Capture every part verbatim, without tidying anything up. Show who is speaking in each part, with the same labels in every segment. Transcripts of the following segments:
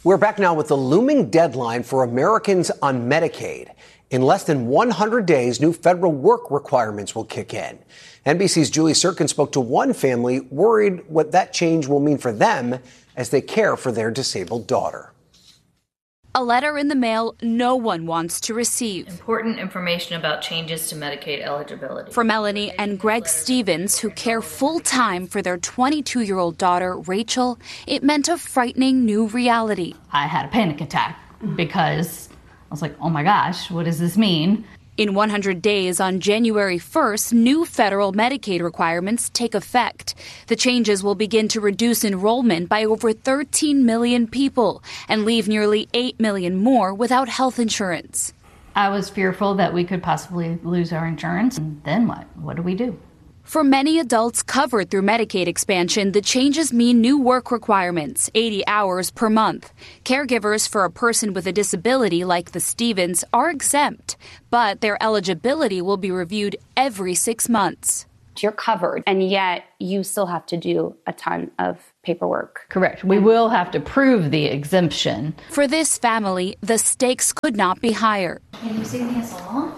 Speaker 1: We're back now with the looming deadline for Americans on Medicaid. In less than one hundred days, new federal work requirements will kick in. N B C's Julie Sirkin spoke to one family worried what that change will mean for them as they care for their disabled daughter.
Speaker 2: A letter in the mail no one wants to receive.
Speaker 3: Important information about changes to Medicaid eligibility.
Speaker 2: For Melanie and Greg Stevens, who care full-time for their twenty-two-year-old daughter, Rachel, it meant a frightening new reality.
Speaker 4: I had a panic attack because I was like, oh my gosh, what does this mean?
Speaker 2: In one hundred days, on January first, new federal Medicaid requirements take effect. The changes will begin to reduce enrollment by over thirteen million people and leave nearly eight million more without health insurance.
Speaker 4: I was fearful that we could possibly lose our insurance. And then what? What do we do?
Speaker 2: For many adults covered through Medicaid expansion, the changes mean new work requirements, eighty hours per month. Caregivers for a person with a disability like the Stevens are exempt, but their eligibility will be reviewed every six months.
Speaker 5: You're covered, and yet you still have to do a ton of paperwork.
Speaker 4: Correct. We will have to prove the exemption.
Speaker 2: For this family, the stakes could not be higher.
Speaker 4: Can you sing me a song?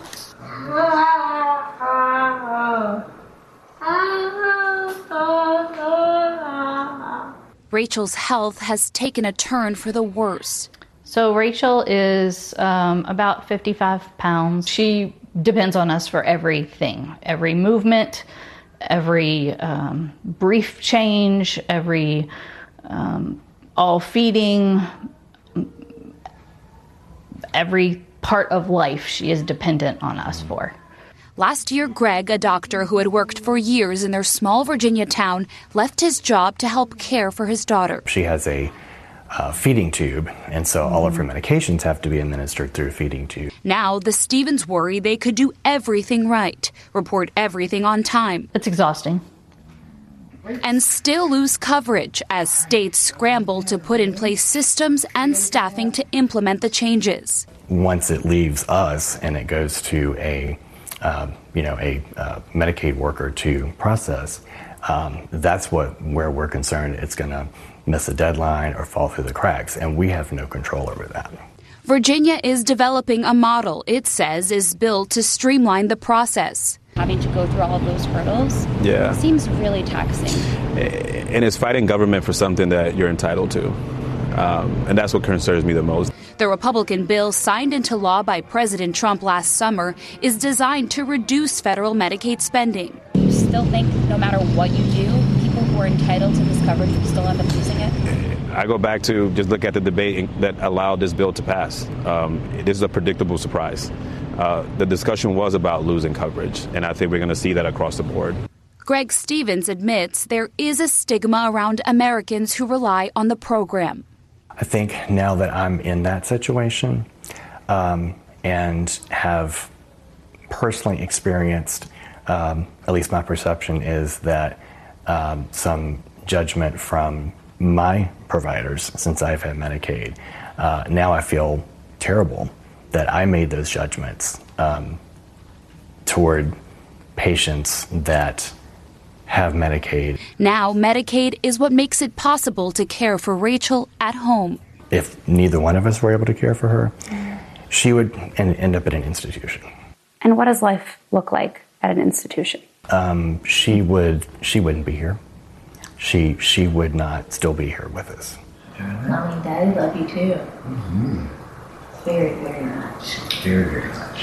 Speaker 2: Rachel's health has taken a turn for the worse.
Speaker 4: So Rachel is um, about fifty-five pounds. She depends on us for everything, every movement, every um, brief change, every um, all feeding, every part of life she is dependent on us for.
Speaker 2: Last year, Greg, a doctor who had worked for years in their small Virginia town, left his job to help care for his daughter.
Speaker 6: She has a uh, feeding tube, and so all of her medications have to be administered through a feeding tube.
Speaker 2: Now, the Stevens worry they could do everything right, report everything on time.
Speaker 4: It's exhausting.
Speaker 2: And still lose coverage as states scramble to put in place systems and staffing to implement the changes.
Speaker 6: Once it leaves us and it goes to a Uh, you know, a uh, Medicaid worker to process, um, that's what where we're concerned it's going to miss a deadline or fall through the cracks, and we have no control over that.
Speaker 2: Virginia is developing a model it says is built to streamline the process.
Speaker 7: Having to go through all of those hurdles
Speaker 8: yeah.
Speaker 7: seems really taxing.
Speaker 8: And it's fighting government for something that you're entitled to. Um, and that's what concerns me the most.
Speaker 2: The Republican bill signed into law by President Trump last summer is designed to reduce federal Medicaid spending.
Speaker 7: You still think no matter what you do, people who are entitled to this coverage will still end up losing it?
Speaker 8: I go back to just look at the debate that allowed this bill to pass. Um, this is a predictable surprise. Uh, the discussion was about losing coverage, and I think we're going to see that across the board.
Speaker 2: Greg Stevens admits there is a stigma around Americans who rely on the program.
Speaker 6: I think now that I'm in that situation um, and have personally experienced, um, at least my perception is that um, some judgment from my providers since I've had Medicaid. Uh, now I feel terrible that I made those judgments um, toward patients that have Medicaid.
Speaker 2: Now, Medicaid is what makes it possible to care for Rachel at home.
Speaker 6: If neither one of us were able to care for her, she would end up at an institution.
Speaker 5: And what does life look like at an institution?
Speaker 6: Um, she would. She wouldn't be here. She she would not still be here with us.
Speaker 3: Mommy and Daddy love you too.
Speaker 6: Mm-hmm.
Speaker 3: Very, very much.
Speaker 6: Very, very much.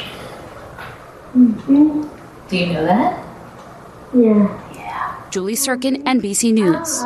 Speaker 3: Mm-hmm. Do you know that?
Speaker 5: Yeah.
Speaker 2: Julie Sirkin, N B C News.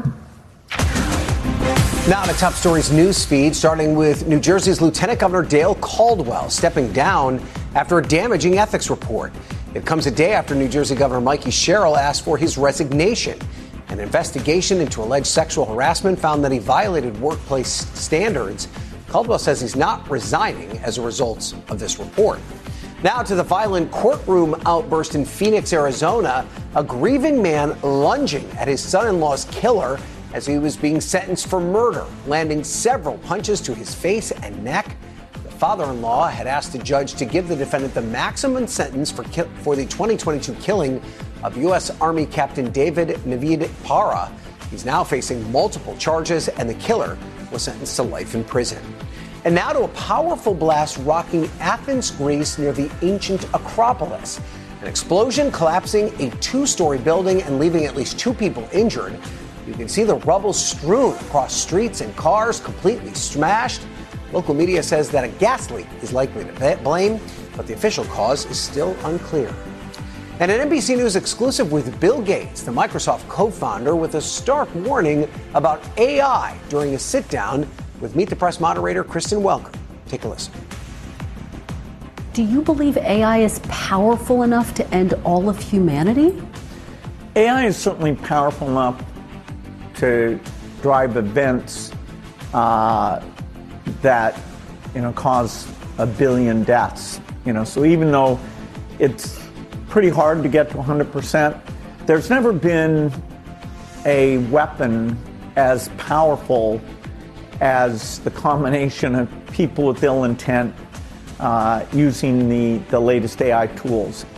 Speaker 1: Now to top stories news feed, starting with New Jersey's Lieutenant Governor Dale Caldwell stepping down after a damaging ethics report. It comes a day after New Jersey Governor Mikey Sherrill asked for his resignation. An investigation into alleged sexual harassment found that he violated workplace standards. Caldwell says he's not resigning as a result of this report. Now to the violent courtroom outburst in Phoenix, Arizona. A grieving man lunging at his son-in-law's killer as he was being sentenced for murder, landing several punches to his face and neck. The father-in-law had asked the judge to give the defendant the maximum sentence for, ki- for the twenty twenty-two killing of U S Army Captain David Navid Para. He's now facing multiple charges, and the killer was sentenced to life in prison. And now to a powerful blast rocking Athens, Greece, near the ancient Acropolis. An explosion collapsing a two-story building and leaving at least two people injured. You can see the rubble strewn across streets and cars, completely smashed. Local media says that a gas leak is likely to blame, but the official cause is still unclear. And an N B C News exclusive with Bill Gates, the Microsoft co-founder, with a stark warning about A I during a sit-down with Meet the Press moderator Kristen Welker. Take a listen.
Speaker 9: Do you believe A I is powerful enough to end all of humanity?
Speaker 10: A I is certainly powerful enough to drive events uh, that, you know, cause a billion deaths. You know, so even though it's pretty hard to get to one hundred percent, there's never been a weapon as powerful as the combination of people with ill intent uh, using the, the latest A I tools.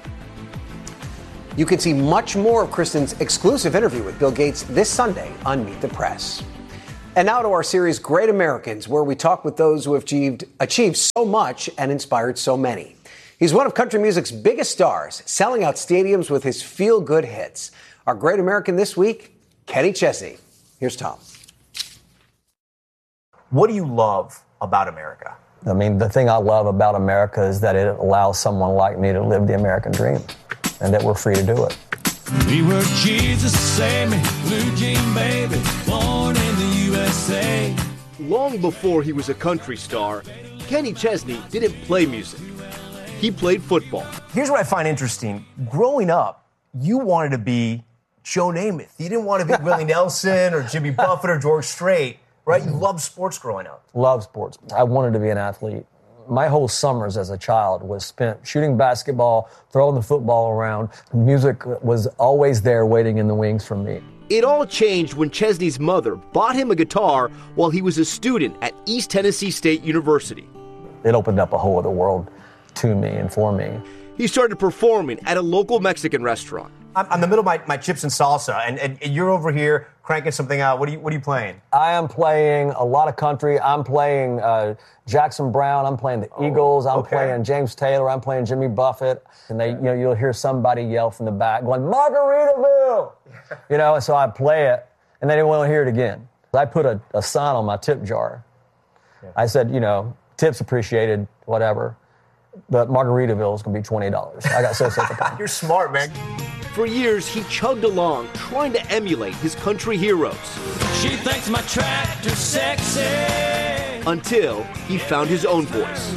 Speaker 1: You can see much more of Kristen's exclusive interview with Bill Gates this Sunday on Meet the Press. And now to our series, Great Americans, where we talk with those who have achieved, achieved so much and inspired so many. He's one of country music's biggest stars, selling out stadiums with his feel-good hits. Our Great American this week, Kenny Chesney. Here's Tom.
Speaker 11: What do you love about America?
Speaker 12: I mean, the thing I love about America is that it allows someone like me to live the American dream, and that we're free to do it.
Speaker 13: We were Jesus, save me, blue jean baby, born in the U S A.
Speaker 14: Long before he was a country star, Kenny Chesney didn't play music. He played football.
Speaker 11: Here's what I find interesting. Growing up, you wanted to be Joe Namath. You didn't want to be Willie Nelson or Jimmy Buffett or George Strait, right? You loved sports growing up.
Speaker 12: Love sports. I wanted to be an athlete. My whole summers as a child was spent shooting basketball, throwing the football around. Music was always there waiting in the wings for me.
Speaker 14: It all changed when Chesney's mother bought him a guitar while he was a student at East Tennessee State University.
Speaker 12: It opened up a whole other world to me and for me.
Speaker 14: He started performing at a local Mexican restaurant.
Speaker 11: I'm in the middle of my, my chips and salsa, and, and you're over here cranking something out. What are you, what are you playing?
Speaker 12: I am playing a lot of country. I'm playing uh, Jackson Brown. I'm playing the oh, Eagles. I'm okay. playing James Taylor. I'm playing Jimmy Buffett. And they, you know, you'll hear somebody yell from the back, going, Margaritaville! You know, and so I play it, and they didn't want to hear it again. I put a, a sign on my tip jar. Yeah. I said, you know, tips appreciated, whatever. But Margaritaville is going to be twenty dollars. I got so sick of it.
Speaker 11: You're smart, man.
Speaker 14: For years, he chugged along, trying to emulate his country heroes.
Speaker 13: She thinks my tractor's sexy.
Speaker 14: Until he found his own voice.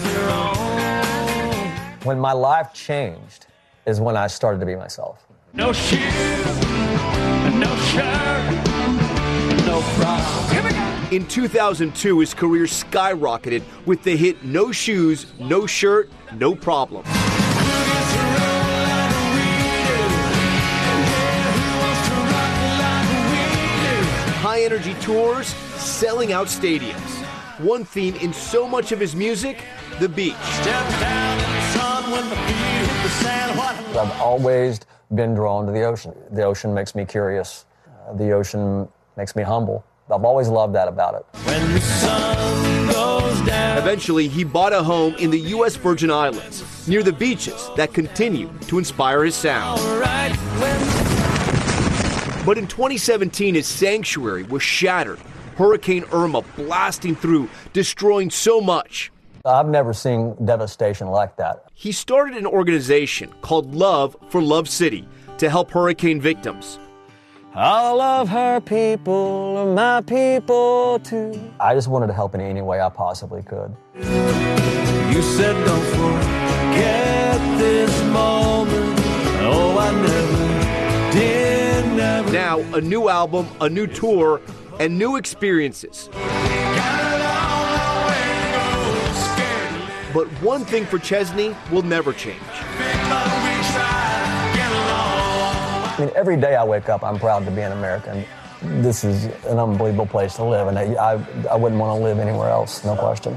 Speaker 12: When my life changed is when I started to be myself.
Speaker 13: No shoes, no shirt, no problem. Here we go.
Speaker 14: In two thousand two, his career skyrocketed with the hit No Shoes, No Shirt, No Problem. High-energy tours, selling out stadiums. One theme in so much of his music, the beach.
Speaker 13: Step down in the sun when the feet hit the sand. What?
Speaker 12: I've always been drawn to the ocean. The ocean makes me curious. Uh, the ocean makes me humble. I've always loved that about it.
Speaker 13: When the sun goes down.
Speaker 14: Eventually, he bought a home in the U S Virgin Islands, near the beaches that continue to inspire his sound.
Speaker 13: Right.
Speaker 14: But in twenty seventeen, his sanctuary was shattered. Hurricane Irma blasting through, destroying so much.
Speaker 12: I've never seen devastation like that.
Speaker 14: He started an organization called Love for Love City to help hurricane victims.
Speaker 12: All of her people are my people too. I just wanted to help in any way I possibly could.
Speaker 13: You said don't forget this moment. Oh, I never did, never.
Speaker 14: Now, a new album, a new tour, and new experiences. But one thing for Chesney will never change.
Speaker 12: I mean, every day I wake up, I'm proud to be an American. This is an unbelievable place to live, and I, I, I wouldn't want to live anywhere else, no question.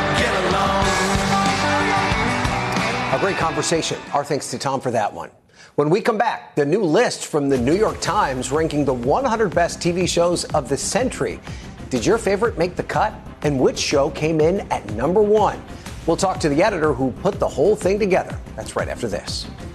Speaker 1: A great conversation. Our thanks to Tom for that one. When we come back, the new list from the New York Times ranking the one hundred best T V shows of the century. Did your favorite make the cut? And which show came in at number one? We'll talk to the editor who put the whole thing together. That's right after this.